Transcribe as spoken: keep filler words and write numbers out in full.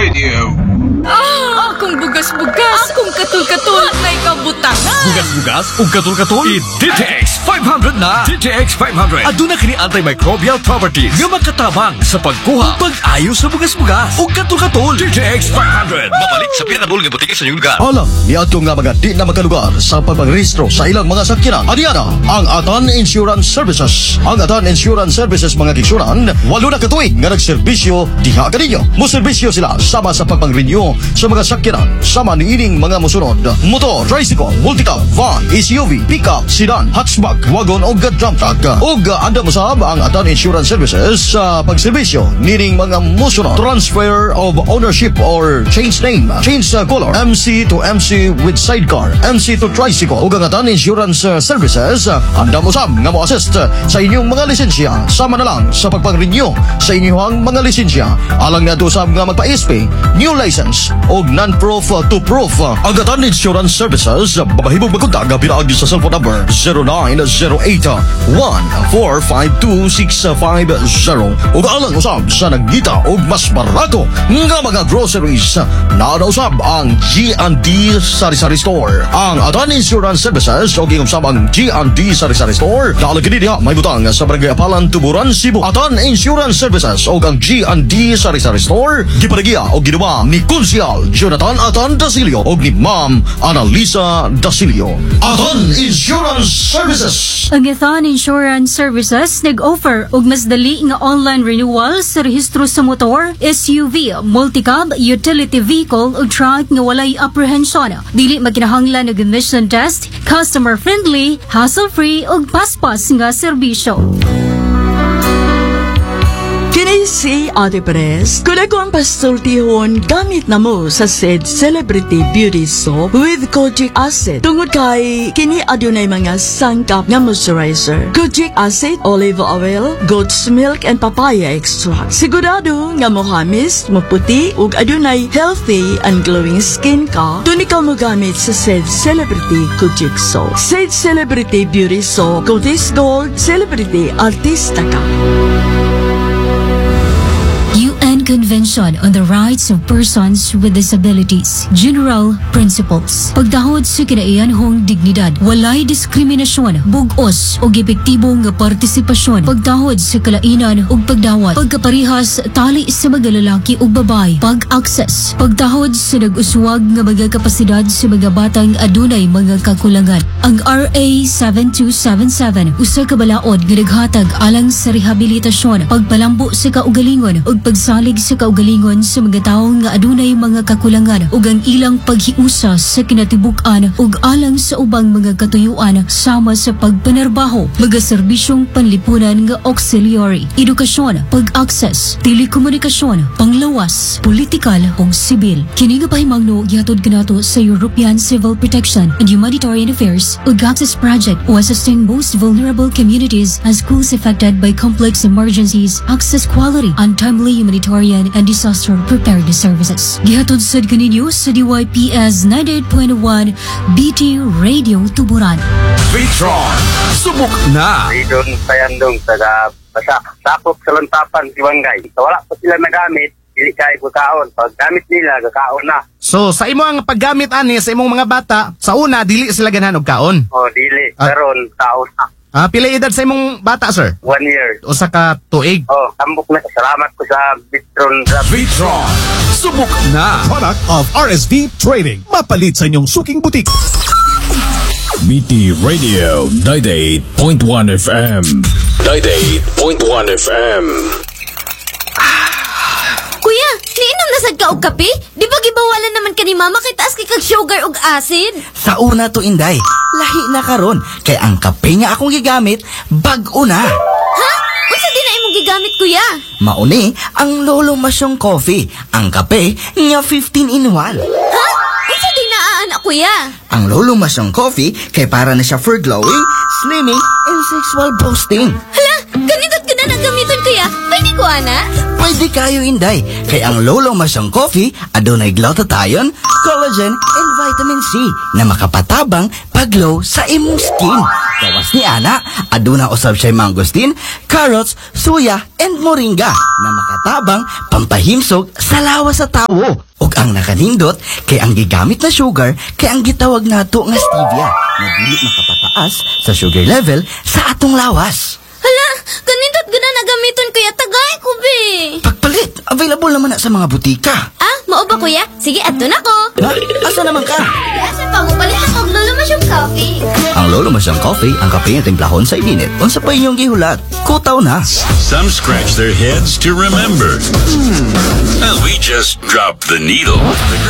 Radio. Ah, akong bugas-bugas, akong katul-katul, na ikabutangan. Bugas-bugas o katul-katul? I-D T X five hundred na. D T X five hundred. Aduna kini antimicrobial properties nga makatabang sa pagkuha, pag-ayo sa bugas-bugas o katul-katul. D T X five hundred. Mabalik sa pinabul nga butika sa inyong lugar. Alam, niadto nga mga di na makalugar sa pagpagrehistro sa ilang mga sakyanan. Adiana, ang Atan Insurance Services. Ang Atan Insurance Services mga kiksuran, walo na katuig nga nagserbisyo diha kaninyo. Moserbisyo sila sama sa pagpang-renew sa mga sakyanan. Sama ni ining mga musunod: motor, tricycle, multicab, van, S U V, pickup, sedan, hatchback, wagon o dump truck. O anda mo sab ang Atan Insurance Services sa pagserbisyo nining mga musunod: transfer of ownership or change name, change uh, color, M C to M C with sidecar, M C to tricycle. O ang Atan Insurance uh, Services, uh, anda mo sab nga mo assist uh, sa inyong mga lisensya. Sama na lang sa pagpang-renew sa inyong mga lisensya. Alang na to sab nga magpa-S P, new license o non-proof uh, to proof. Uh, ang Atan Insurance Services, uh, babahibog magkontak nga pinaagi sa cellphone number zero nine zero eight one four five two six five zero. O kaalang usab sa nagdita o mas barato nga mga groceries na usab ang G and D Sari-Sari Store. Ang Atan Insurance Services o giusab ang G and D Sari-Sari Store na alagid diha may butang sa Barangay Apalan, Tuburan, Cebu. Atan Insurance Services o ang G and D Sari-Sari Store gipadagya o ginawa ni Konsyal Jonathan Atan Dasilio o ni Ma'am Annalisa Dasilio. Atan Insurance Services. Ang Atan Insurance Services nag-offer og mas dali nga online renewal sa rehistro sa motor, S U V, multicab, utility vehicle o truck nga walay apprehension. Dili maginahanglan og emission test, customer friendly, hassle-free ug paspas nga serbisyo. Kini si Ate Pres. Kung ako ang pasultihon, gamit na mo sa said Celebrity Beauty Soap with Kojic Acid. Tungod kay, kini adunay mga sangkap nga moisturizer. Kojic Acid, olive oil, goat's milk, and papaya extract. Sigurado nga mohamis, maputi, ug adunay healthy and glowing skin ka, dun ikaw mo gamit sa said Celebrity Kojic Soap. Said Celebrity Beauty Soap, Cotis Gold, Celebrity Artista ka. Convention on the Rights of Persons with Disabilities. General Principles. Pagdahod sa kinaiyanhong dignidad, walay diskriminasyon, bugos o epektibong partisipasyon, pagdahod sa kalainan ug pagdawat, pagkaparihas tali sa mga lalaki ug babay, pag-access, pagdahod sa nag-uswag nga mga kapasidad sa mga batang adunay mga kakulangan. Ang R A seven two seven seven usa ka balaod nga naghatag alang sa rehabilitasyon, pagpalambo sa kaugalingon ug pagsalig sa kaugalingon sa mga tawo nga adunay mga kakulangan ug ang ilang paghiusa sa kinatibuk-an ug alang sa ubang mga katuyuan sama sa pagpanerbaho, mga serbisyong panlipunan nga auxiliary, edukasyon, pag-access, telekomunikasyon, panglawas, politikal ug sibil. Kini nga pahimangno gihatod kanato sa European Civil Protection and Humanitarian Affairs ug Access Project o assisting most vulnerable communities as schools affected by complex emergencies, access quality, and timely humanitarian and disaster preparedness services. Gihatod sad kaninyo sa D Y P S ninety-eight point one B T Radio Tuburan. Vitron, subok na! Idon Sayandong, taga Basak, Sapok sa Lantapan, Siwangay. So, wala pa sila nagamit, hindi kaya gakaon. Pag gamit nila, gakaon na. So, sa imo ang paggamit ani sa imong mga bata, sa una, dili sila ganahan og kaon? O, dili. Ah. Karon, kaon na. Ah, pila edad sa imong bata, sir? One year. Usa ka tuig? Oh, tambok na. Salamat ko sa Vitron. Vitron, subok na! Product of R S V Trading. Mapalit sa inyong suking butik. B T Radio ninety-eight point one F M. ninety-eight point one F M. Kuya, niinom na sad ka og kape? Di ba gibawalan naman ka ni mama kay taas kay kag sugar ug acid? Sa una to, Inday. Lahi na karon kay ang kape nga akong gigamit bag-o na. Ha? Unsa din na imong gigamit, kuya? Mauni ang Lolo Masyong Coffee, ang kape nga fifteen in one. Ha? Unsa din na anak, kuya? Ang Lolo Masyong Coffee kay para na siya for glowing, slimming, and sexual boosting. Hala, ganito't ka na nagamiton, kuya. Pwede ko, ana? Pwede kayo inday, kay ang Lolo Masyang Coffee adunay glutathione, collagen, and vitamin C na makapatabang paglow sa imong skin. Gawas ni ana, aduna usab siya mangosteen, carrots, suya, and moringa na makatabang pampahimsog sa lawas sa tawo. Ug ang nakanindot kay ang gigamit na sugar kay ang gitawag nato nga stevia na dili makapataas sa sugar level sa atong lawas. Hala, ganindot gana nagamiton kuya, tagay ko be. Pagpalit, available naman na sa mga butika. Ah, mao ba kuya? Sige, ato na ko. Ha? Asa naman ka? Asa pa mo palit ako og Lolo Masyong Coffee. Ang Lolo Masyang Coffee, ang kape nga timplahon sa init. Unsa pa inyong gihulat? Kutaw na. Some scratch their heads to remember. Hmm. Well, we just dropped the needle.